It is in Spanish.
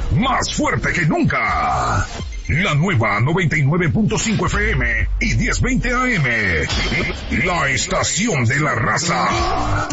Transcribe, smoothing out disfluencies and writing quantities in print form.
más fuerte que nunca. La nueva 99.5 FM y 1020 AM. La estación de la raza.